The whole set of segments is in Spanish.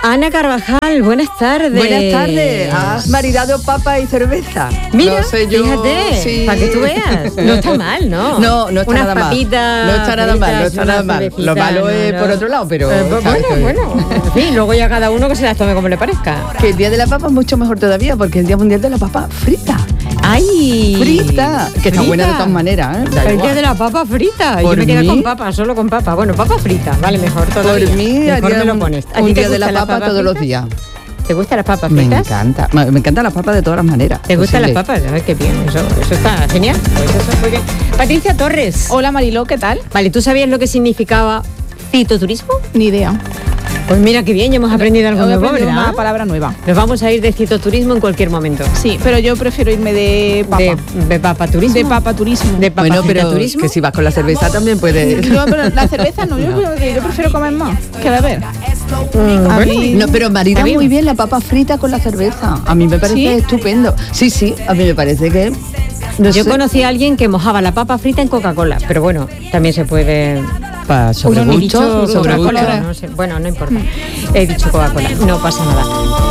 Ana Carvajal, buenas tardes. Buenas tardes. ¿Has maridado papa y cerveza? Mira, no sé yo, fíjate, sí. para que tú veas. No está mal, ¿no? No está unas nada mal. papitas, No está nada mal, no está nada mal. Lo malo es por otro lado, pero... Bueno. En fin, luego ya cada uno que se las tome como le parezca. Que el día de la papa es mucho mejor todavía, porque es el Día Mundial de la Papa frita. ¡Ay! Frita. Que está buena de todas maneras, ¿eh? Da El igual. día de la papa frita. Por Yo me quedé mí- con papa, solo con papa. Bueno, papa frita, vale, mejor todavía. Por mí, mejor haría me lo pones. ¿A ti un te día de la gustan las papa papas todos los fritas? días. ¿Te gustan las papas Me fritas? encanta. Me encantan las papas de todas las maneras. ¿Te gustan las posible. papas? Ay, qué bien, eso está genial. Pues eso, muy bien. Patricia Torres. Hola Mariló, ¿qué tal? Vale, ¿tú sabías lo que significaba citoturismo? Ni idea. Pues mira qué bien, ya hemos aprendido algo Hoy he nuevo, aprendido ¿verdad? una palabra nueva. Nos vamos a ir de citoturismo en cualquier momento. Sí, pero yo prefiero irme de papa. De papaturismo. De papaturismo. De Bueno, pero papafritaturismo. que si vas con la cerveza también puedes... Yo, pero la cerveza no, yo prefiero comer más que beber. A mí- No, pero marida Está bien. muy bien la papa frita con la cerveza. A mí me parece ¿Sí? estupendo. Sí, a mí me parece que... No Yo sé, conocí a alguien que mojaba la papa frita en Coca-Cola, pero bueno, también se puede... para sobre Uno ni gusto, dicho sobre gusto. Coca-Cola, no sé. Bueno, no importa. He dicho Coca-Cola, no pasa nada.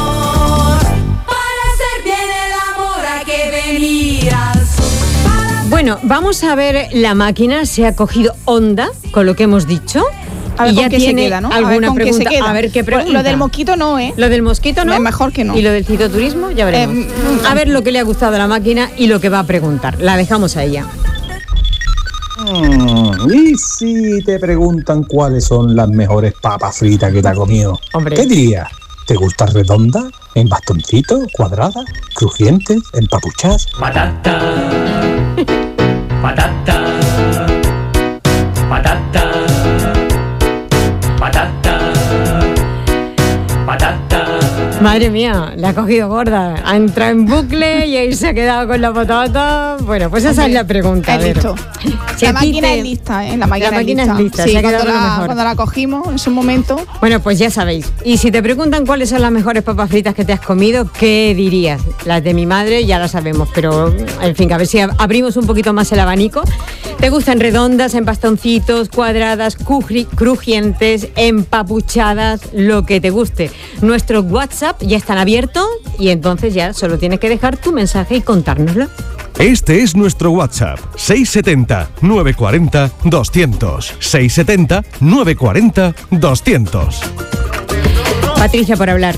Para hacer bien el amor hay que venir al sur. Bueno, vamos a ver, la máquina se ha cogido onda con lo que hemos dicho. A ver y con ya qué se tiene queda, ¿no? alguna a ver con pregunta. qué se queda. A ver qué pregunta. Lo del mosquito no, ¿eh? Lo del mosquito no. Es mejor que no. Y lo del citoturismo, ya veremos. A ver lo que le ha gustado a la máquina y lo que va a preguntar. La dejamos a ella. Y si te preguntan cuáles son las mejores papas fritas que te has comido, Hombre. ¿qué dirías? ¿Te gusta redonda, en bastoncito, cuadrada, crujientes, empapuchadas? Patata, patata, patata, patata, patata. Madre mía, la ha cogido gorda. Ha entrado en bucle y ahí se ha quedado con la patata. Bueno, pues esa es la pregunta. a Es ver. listo. Si La a ti máquina te- es lista, ¿eh? La máquina es lista, Sí, se ha quedado cuando con lo mejor. cuando la cogimos en su momento. Bueno, pues ya sabéis. Y si te preguntan cuáles son las mejores papas fritas que te has comido, ¿qué dirías? Las de mi madre ya las sabemos, pero en fin, a ver si abrimos un poquito más el abanico. ¿Te gustan redondas, en bastoncitos, cuadradas, crujientes, empapuchadas, lo que te guste? Nuestros WhatsApp ya están abiertos y entonces ya solo tienes que dejar tu mensaje y contárnoslo. Este es nuestro WhatsApp, 670-940-200. 670-940-200. Patricia, por hablar.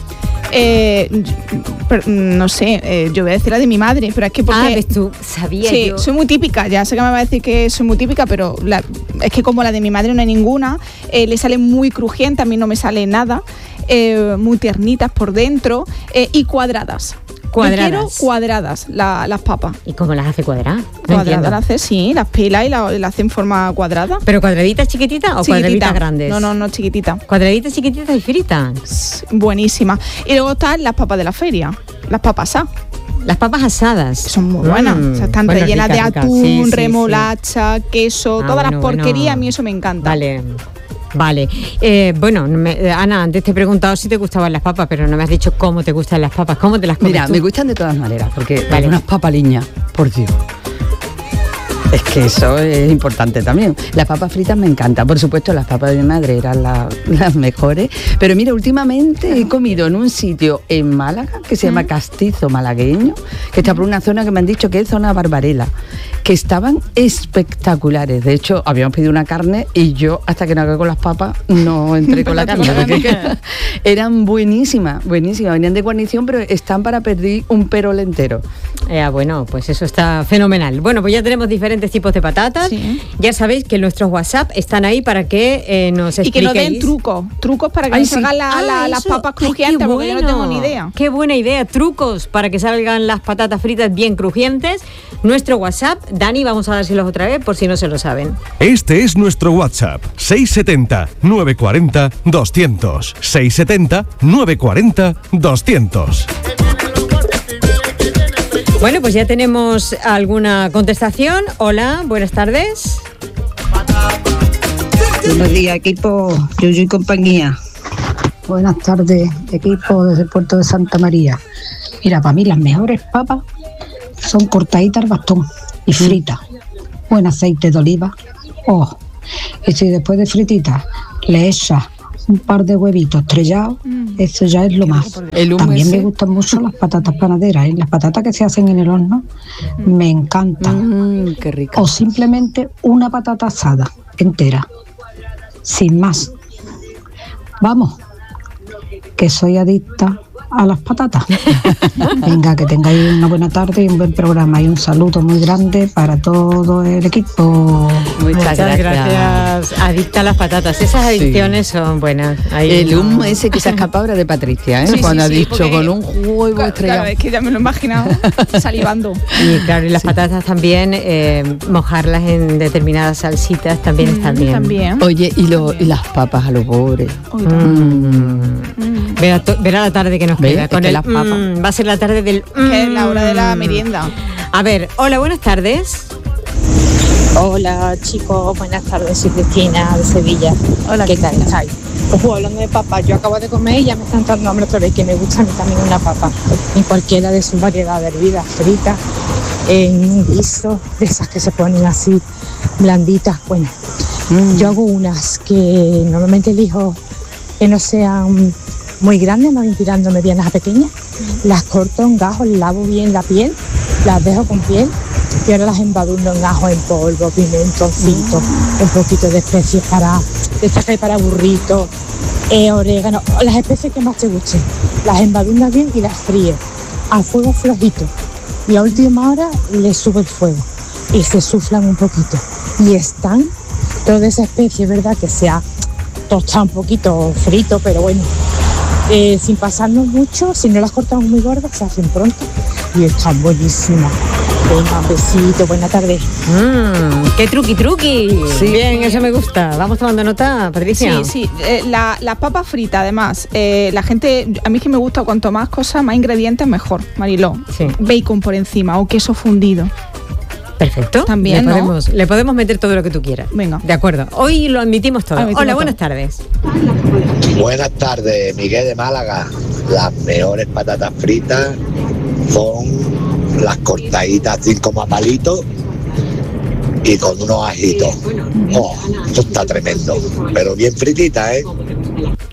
No sé, yo voy a decir la de mi madre, pero es que porque... ves tú, sabía Sí, yo. soy muy típica, ya sé que me va a decir que soy muy típica, pero es que como la de mi madre no hay ninguna, le sale muy crujiente, a mí no me sale nada, muy tiernitas por dentro y cuadradas. Cuadradas. Yo quiero cuadradas las papas. ¿Y cómo las hace cuadradas? No Cuadradas entiendo. las hace, sí, las pela y la hace en forma cuadrada. ¿Pero cuadraditas chiquititas o cuadraditas grandes? No, chiquitita. Cuadraditas chiquititas y fritas. Buenísima. Y luego están las papas de la feria, las papas asadas. Las papas asadas. Son muy buenas. O sea, están Bueno, rellenas ricas, de ricas. atún, Sí, sí, remolacha, queso, Ah, todas bueno, las porquerías, bueno. a mí eso me encanta. Vale. Bueno, Ana, antes te he preguntado si te gustaban las papas, pero no me has dicho cómo te gustan las papas. ¿Cómo te las comes Mira, tú? me gustan de todas maneras, porque Vale. unas papaliñas, por Dios. Es que eso es importante también. Las papas fritas me encantan. Por supuesto, las papas de mi madre eran las mejores. Pero mira, últimamente he comido en un sitio en Málaga que se llama Castizo Malagueño, que está por una zona que me han dicho que es zona Barbarela, que estaban espectaculares. De hecho, habíamos pedido una carne y yo, hasta que no acabé con las papas, no entré con la carne. Porque eran buenísimas, buenísimas. Venían de guarnición, pero están para pedir un perol entero. Bueno, pues eso está fenomenal. Bueno, pues ya tenemos diferentes tipos de patatas. Sí. Ya sabéis que nuestros WhatsApp están ahí para que nos Y que expliquéis. nos den trucos para que Ay, nos sí. salgan las Eso. papas Ay, crujientes, qué porque yo no bueno. tengo ni idea. Qué buena idea, trucos para que salgan las patatas fritas bien crujientes. Nuestro WhatsApp, Dani, vamos a dárselos otra vez por si no se lo saben. Este es nuestro WhatsApp, 670-940-200. 670-940-200. Bueno, pues ya tenemos alguna contestación. Hola, buenas tardes. Buenos días, equipo Yuyu y compañía. Buenas tardes, equipo desde el puerto de Santa María. Mira, para mí las mejores papas son cortaditas al bastón y fritas. Buen aceite de oliva. Y si después de frititas le echas un par de huevitos estrellados, Eso ya es lo más. El humo También ese. me gustan mucho las patatas panaderas, las patatas que se hacen en el horno me encantan. Qué rico. O simplemente una patata asada entera, sin más. Vamos, que soy adicta a las patatas. Venga, que tengáis una buena tarde y un buen programa y un saludo muy grande para todo el equipo. Muchas gracias. Adicta a las patatas. Esas adicciones son buenas. Ahí El no- humo ese que se ha escapado era de Patricia, ¿eh? Sí, Cuando sí, ha sí, dicho porque- con un huevo Claro, estrellado. es que ya me lo he imaginado salivando. Y claro, y las patatas también, mojarlas en determinadas salsitas también están bien. También. Oye, y las papas a los bores. Verá la tarde que nos Ve, queda. es Con que el las papas. va a ser la tarde del Que es la hora de la merienda. A ver, hola, buenas tardes. Hola chicos, buenas tardes, soy Cristina de Sevilla. Hola, ¿Qué tal estáis? Pues hablando de papas, yo acabo de comer y ya me están dando hambre otra vez, que me gusta a mí también una papa, en cualquiera de sus variedades, hervidas, fritas, en un guiso, de esas que se ponen así blanditas. Bueno, yo hago unas que normalmente elijo que no sean muy grandes, más bien tirando medianas a pequeñas, las corto en gajos, lavo bien la piel, las dejo con piel y ahora las embadurno en ajo en polvo, pimentoncito, un poquito de especies de estas que hay para burritos, orégano, las especies que más te gusten, las embadurnas bien y las fríes a fuego flojito y a última hora le subo el fuego y se suflan un poquito y están toda esa especie, ¿verdad? Que se ha tostado un poquito frito, pero bueno, sin pasarnos mucho, si no las cortamos muy gordas se hacen pronto y están buenísimas. Venga, un besito, buena tarde. ¡Qué truqui! Sí. Bien, eso me gusta. Vamos tomando nota, Patricia. Sí, las papas fritas, además, la gente, a mí que me gusta cuanto más cosas, más ingredientes, mejor, Mariló. Sí. Bacon por encima o queso fundido. Perfecto. También, ¿no? le podemos meter todo lo que tú quieras. Venga. De acuerdo. Hoy lo admitimos todo. Admitimos Hola, todo. buenas tardes. Buenas tardes, Miguel de Málaga. Las mejores patatas fritas son las cortaditas así como a palitos y con unos ajitos. Oh, esto está tremendo, pero bien fritita, ¿eh?